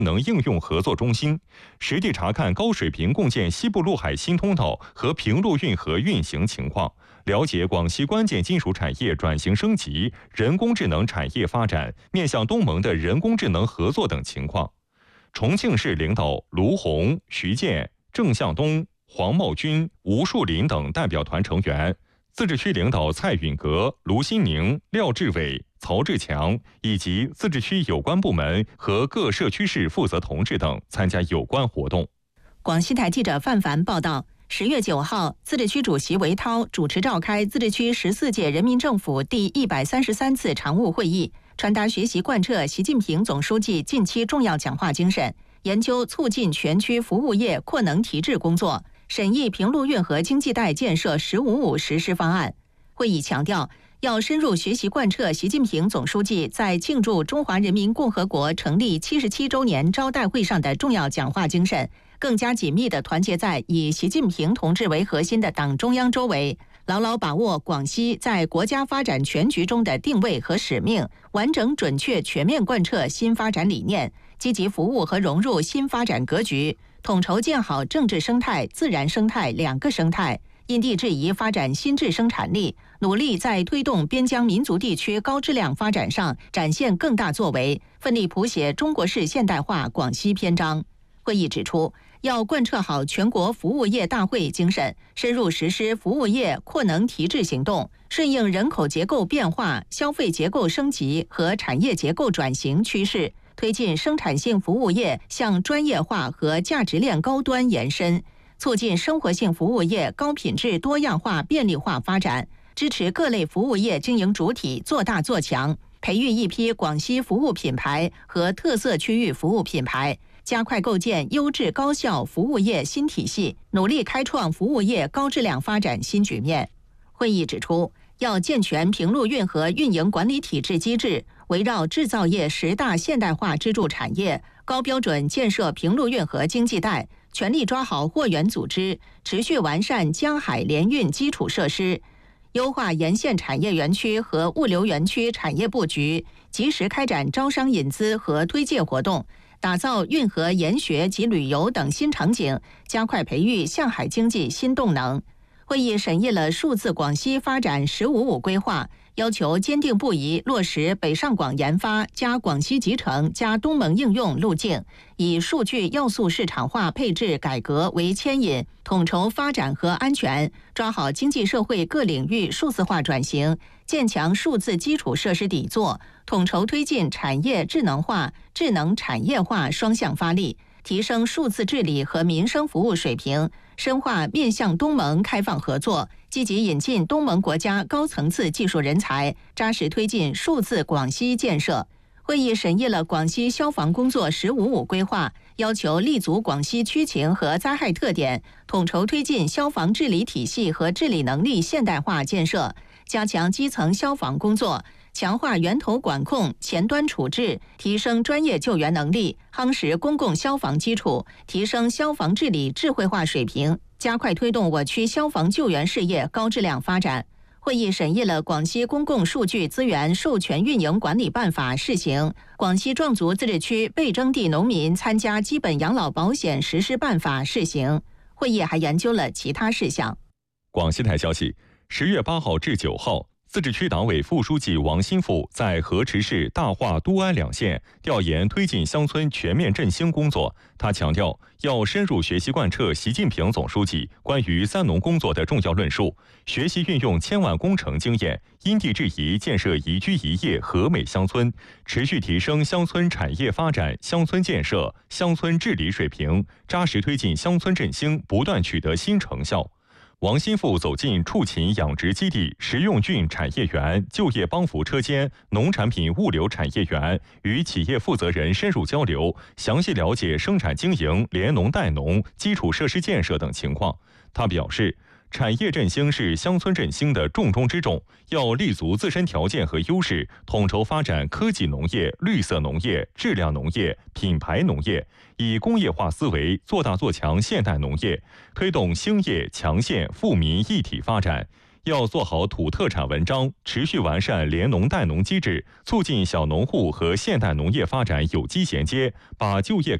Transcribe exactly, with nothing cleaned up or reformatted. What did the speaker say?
能应用合作中心，实地查看高水平共建西部陆海新通道和平陆运河运行情况，了解广西关键金属产业转型升级、人工智能产业发展、面向东盟的人工智能合作等情况。重庆市领导卢红、徐建、郑向东、黄茂军、吴树林等代表团成员，自治区领导蔡允格、卢新宁、廖志伟、曹志强以及自治区有关部门和各社区市负责同志等参加有关活动。 广西台记者范凡报道，十月九号，自治区主席韦涛主持召开自治区十四届人民政府第一百三十三次常务会议，传达学习贯彻习近平总书记近期重要讲话精神，研究促进全区服务业扩能提质工作，审议平陆运河经济带建设“十五五”实施方案。会议强调，要深入学习贯彻习近平总书记在庆祝中华人民共和国成立七十七周年招待会上的重要讲话精神，更加紧密地团结在以习近平同志为核心的党中央周围，牢牢把握广西在国家发展全局中的定位和使命，完整准确全面贯彻新发展理念，积极服务和融入新发展格局，统筹建好政治生态、自然生态两个生态，因地制宜发展新质生产力，努力在推动边疆民族地区高质量发展上展现更大作为，奋力谱写中国式现代化广西篇章。会议指出，要贯彻好全国服务业大会精神，深入实施服务业扩能提质行动，顺应人口结构变化、消费结构升级和产业结构转型趋势，推进生产性服务业向专业化和价值链高端延伸，促进生活性服务业高品质多样化便利化发展，支持各类服务业经营主体做大做强，培育一批广西服务品牌和特色区域服务品牌，加快构建优质高效服务业新体系，努力开创服务业高质量发展新局面。会议指出，要健全平陆运河运营管理体制机制，围绕制造业十大现代化支柱产业，高标准建设平陆运河经济带，全力抓好货源组织，持续完善江海联运基础设施，优化沿线产业园区和物流园区产业布局，及时开展招商引资和推介活动，打造运河研学及旅游等新场景，加快培育向海经济新动能。会议审议了数字广西发展“十五五”规划，要求坚定不移落实北上广研发加广西集成加东盟应用路径，以数据要素市场化配置改革为牵引，统筹发展和安全，抓好经济社会各领域数字化转型，建强数字基础设施底座，统筹推进产业智能化、智能产业化双向发力，提升数字治理和民生服务水平，深化面向东盟开放合作，积极引进东盟国家高层次技术人才，扎实推进数字广西建设。会议审议了广西消防工作“十五五”规划，要求立足广西区情和灾害特点，统筹推进消防治理体系和治理能力现代化建设，加强基层消防工作，强化源头管控、前端处置，提升专业救援能力，夯实公共消防基础，提升消防治理智慧化水平，加快推动我区消防救援事业高质量发展。会议审议了《广西公共数据资源授权运营管理办法》试行，广西壮族自治区被征地农民参加基本养老保险实施办法试行。会议还研究了其他事项。 广西台消息，十月八号至九号，自治区党委副书记王新富在河池市大化、都安两县调研推进乡村全面振兴工作。他强调，要深入学习贯彻习近平总书记关于三农工作的重要论述，学习运用千万工程经验，因地制宜建设宜居宜业和美乡村，持续提升乡村产业发展、乡村建设、乡村治理水平，扎实推进乡村振兴不断取得新成效。王新富走进畜禽养殖基地、食用菌产业园、就业帮扶车间、农产品物流产业园，与企业负责人深入交流，详细了解生产经营、联农带农、基础设施建设等情况。他表示，产业振兴是乡村振兴的重中之重，要立足自身条件和优势，统筹发展科技农业、绿色农业、质量农业、品牌农业，以工业化思维做大做强现代农业，推动兴业强县富民一体发展， 要做好土特产文章，持续完善联农带农机制，促进小农户和现代农业发展有机衔接，把就业